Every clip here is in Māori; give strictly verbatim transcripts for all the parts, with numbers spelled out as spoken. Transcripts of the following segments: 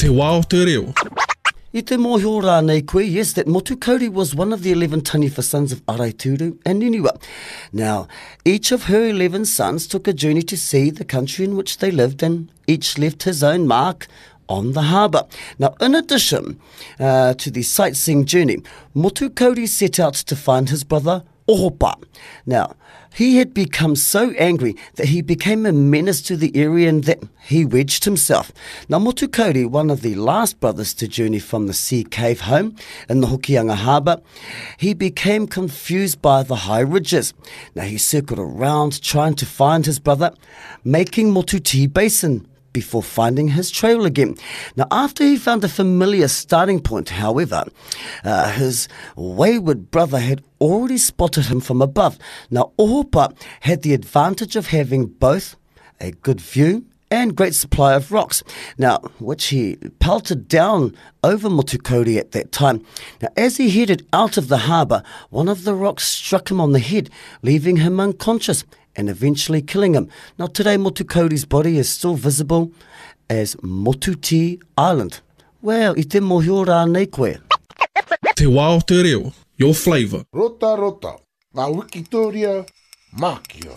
Te wā o te reo. I te mōhio rānei koe, yes, that Motu Kauri was one of the eleven Taniwha sons of Araituru and Niniwa. Now, each of her eleven sons took a journey to see the country in which they lived, and each left his own mark on the harbour. Now, in addition uh, to the sightseeing journey, Motu Kauri set out to find his brother Ohopa. Now, he had become so angry that he became a menace to the area and that he wedged himself. Now, Motu Kauri, one of the last brothers to journey from the sea cave home in the Hokianga Harbour, he became confused by the high ridges. Now, he circled around trying to find his brother, making Motuti Basin before finding his trail again. Now, after he found a familiar starting point, however, uh, his wayward brother had already spotted him from above. Now, Ohopa had the advantage of having both a good view and great supply of rocks, now which he pelted down over Motu Kauri at that time. Now, as he headed out of the harbour, one of the rocks struck him on the head, leaving him unconscious and eventually killing him. Now, today, Motu Kauri's body is still visible as Motuti Island. Well, I te mōhio rānei koe. Te wā o te reo, your flavour. Rota rota, ngā Wikitoria, mākia.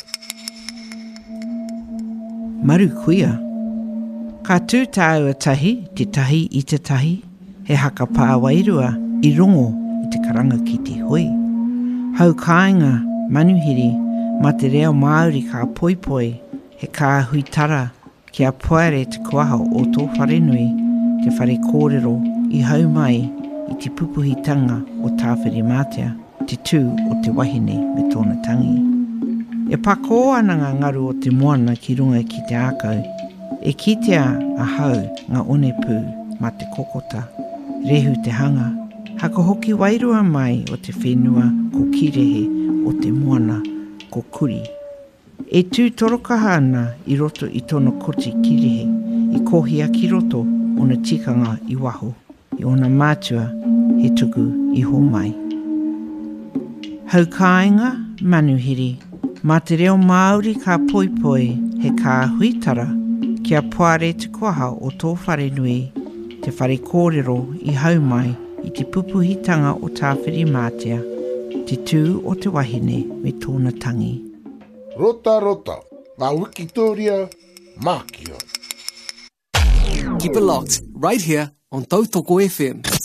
Maru kuia. Ka tū tāua tahi, te tahi i te tahi, he haka pā wairua i rongo i te karanga ki te hui. Hau kāinga, manuhiri, ma te reo Māori ka poipoi, he kā huitara kia poere te kuaha o tō wharenui, te whare kōrero i hau mai i te pupuhitanga o tāwhiri mātea, te tū o te wahine me tōna tangi. E pako ana ngā ngaru o te moana ki runga ki te ākau, e kitea a hau ngā one pū ma te kokota, rehu te hanga, haka hoki wairua mai o te whenua ko kirehe o te moana ko kuri. E tū torokaha ana i roto i tono koti kirehe, i kohia ki roto o na tikanga i waho, i ona mātua he tuku i ho mai. Hau kāinga, manuhiri, mā te reo Māori ka poipoi he kā huitara, kia poare te koha o tō wharenui, te whare kōrero i hau mai i te pupuhitanga o tāwhiri mātea, te tū o te wahine me tōna tangi. Rota rota, ngā Wikitoria, mākia. Keep it locked, right here on Tautoko F M.